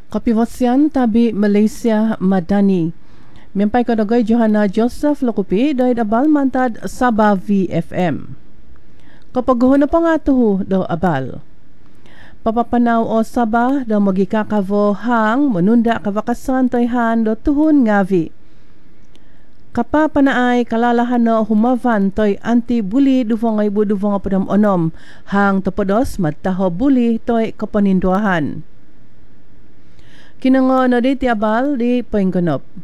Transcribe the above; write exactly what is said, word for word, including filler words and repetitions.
Kapivosian tabi Malaysia Madani. Mempai kadagay Johanna Joseph Lokupi doy abal mantad Sabah V F M. Kapag na pa nga to do abal. Papapanaw o Sabah do magikakavo hang manunda kavakasan toy han do tuhon ngavi. Kapapanaay kalalahan no humavan toy anti-bully duvong ay buduvong apadam onom hang topodos madtaho bully toy kapaninduahan. Kinango na di tiabal di Poingkonop.